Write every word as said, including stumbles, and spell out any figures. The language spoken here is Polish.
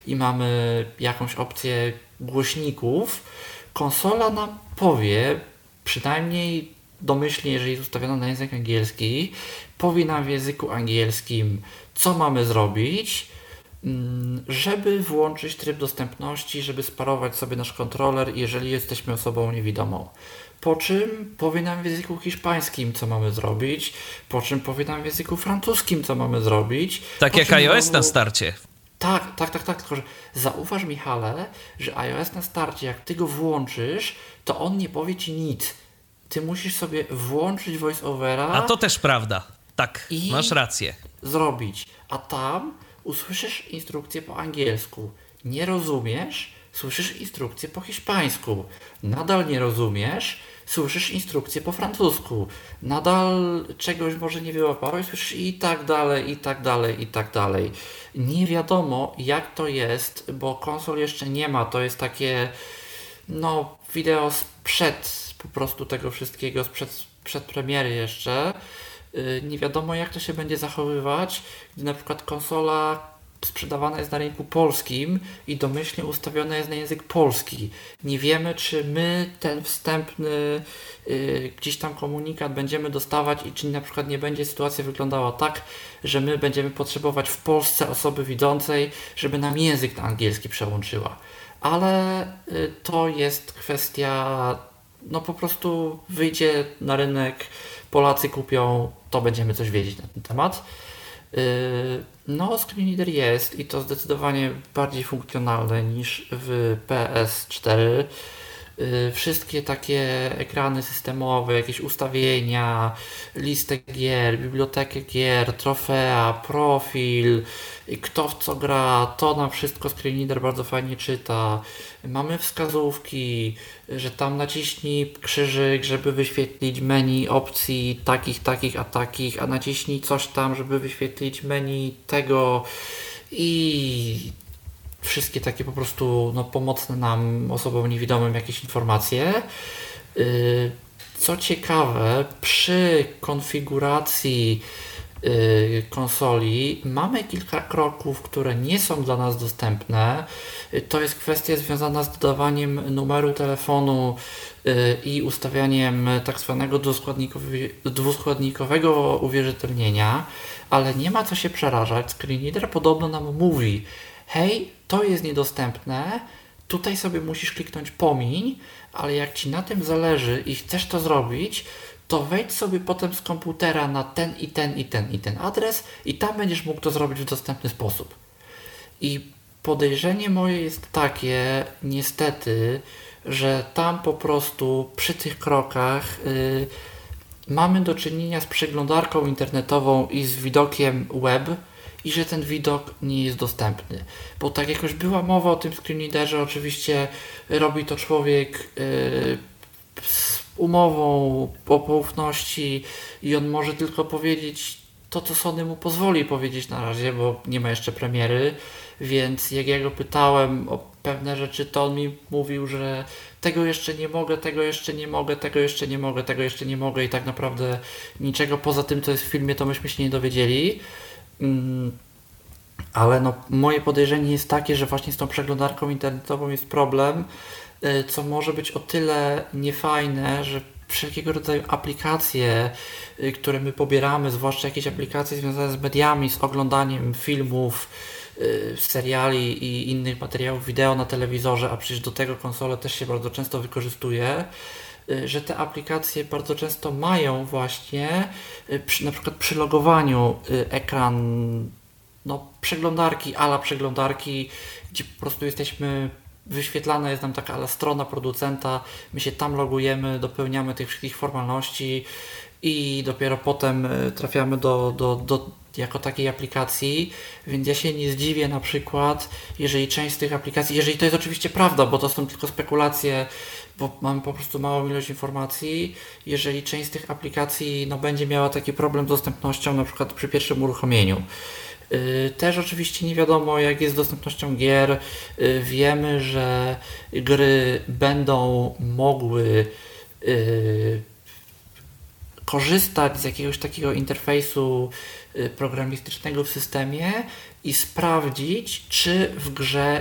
i mamy jakąś opcję głośników, konsola nam powie, przynajmniej domyślnie, jeżeli jest ustawiona na język angielski, powie nam w języku angielskim, co mamy zrobić, żeby włączyć tryb dostępności, żeby sparować sobie nasz kontroler, jeżeli jesteśmy osobą niewidomą. Po czym powie nam w języku hiszpańskim, co mamy zrobić, po czym powie nam w języku francuskim, co mamy zrobić. Tak jak iOS znowu... na starcie. Tak, tak, tak, tak, tylko że zauważ, Michale, że iOS na starcie, jak ty go włączysz, to on nie powie ci nic. Ty musisz sobie włączyć voice-overa. A to też prawda. Tak, i masz rację. zrobić. A tam usłyszysz instrukcję po angielsku. Nie rozumiesz, słyszysz instrukcję po hiszpańsku. Nadal nie rozumiesz, słyszysz instrukcję po francusku. Nadal czegoś może nie wyłapałeś, słyszysz i tak dalej, i tak dalej, i tak dalej. Nie wiadomo, jak to jest, bo konsol jeszcze nie ma. To jest takie no wideo sprzed po prostu tego wszystkiego, sprzed, przed premiery jeszcze. Nie wiadomo, jak to się będzie zachowywać, gdy na przykład konsola sprzedawana jest na rynku polskim i domyślnie ustawiona jest na język polski. Nie wiemy, czy my ten wstępny yy, gdzieś tam komunikat będziemy dostawać i czy na przykład nie będzie sytuacja wyglądała tak, że my będziemy potrzebować w Polsce osoby widzącej, żeby nam język na angielski przełączyła. Ale yy, to jest kwestia, no po prostu wyjdzie na rynek, Polacy kupią, to będziemy coś wiedzieć na ten temat. No, Screen Reader jest i to zdecydowanie bardziej funkcjonalne niż w P S cztery. Wszystkie takie ekrany systemowe, jakieś ustawienia, listę gier, bibliotekę gier, trofea, profil, kto w co gra, to nam wszystko Screen Reader bardzo fajnie czyta. Mamy wskazówki, że tam naciśnij krzyżyk, żeby wyświetlić menu opcji takich, takich, a takich, a naciśnij coś tam, żeby wyświetlić menu tego i wszystkie takie po prostu no, pomocne nam, osobom niewidomym, jakieś informacje. Yy, co ciekawe, przy konfiguracji yy, konsoli mamy kilka kroków, które nie są dla nas dostępne. Yy, to jest kwestia związana z dodawaniem numeru telefonu yy, i ustawianiem tak zwanego dwuskładnikowi- dwuskładnikowego uwierzytelnienia, ale nie ma co się przerażać. Screen Reader podobno nam mówi: hej, to jest niedostępne, tutaj sobie musisz kliknąć pomiń, ale jak Ci na tym zależy i chcesz to zrobić, to wejdź sobie potem z komputera na ten i ten i ten i ten adres i tam będziesz mógł to zrobić w dostępny sposób. I podejrzenie moje jest takie, niestety, że tam po prostu przy tych krokach yy, mamy do czynienia z przeglądarką internetową i z widokiem web, i że ten widok nie jest dostępny. Bo tak jakoś była mowa o tym Screen Readerze, oczywiście robi to człowiek yy, z umową o poufności i on może tylko powiedzieć to, co Sony mu pozwoli powiedzieć na razie, bo nie ma jeszcze premiery, więc jak ja go pytałem o pewne rzeczy, to on mi mówił, że tego jeszcze nie mogę, tego jeszcze nie mogę, tego jeszcze nie mogę, tego jeszcze nie mogę i tak naprawdę niczego poza tym, co jest w filmie, to myśmy się nie dowiedzieli. Ale no, moje podejrzenie jest takie, że właśnie z tą przeglądarką internetową jest problem, co może być o tyle niefajne, że wszelkiego rodzaju aplikacje, które my pobieramy, zwłaszcza jakieś aplikacje związane z mediami, z oglądaniem filmów, seriali i innych materiałów wideo na telewizorze, a przecież do tego konsole też się bardzo często wykorzystuje, że te aplikacje bardzo często mają właśnie przy, na przykład przy logowaniu ekran no, przeglądarki, ala przeglądarki, gdzie po prostu jesteśmy, wyświetlana jest nam taka ala strona producenta, my się tam logujemy, dopełniamy tych wszystkich formalności i dopiero potem trafiamy do, do, do jako takiej aplikacji, więc ja się nie zdziwię na przykład, jeżeli część z tych aplikacji, jeżeli to jest oczywiście prawda, bo to są tylko spekulacje, bo mamy po prostu małą ilość informacji, jeżeli część z tych aplikacji no, będzie miała taki problem z dostępnością na przykład przy pierwszym uruchomieniu. Yy, też oczywiście nie wiadomo, jak jest z dostępnością gier. Yy, wiemy, że gry będą mogły yy, korzystać z jakiegoś takiego interfejsu y, programistycznego w systemie i sprawdzić, czy w grze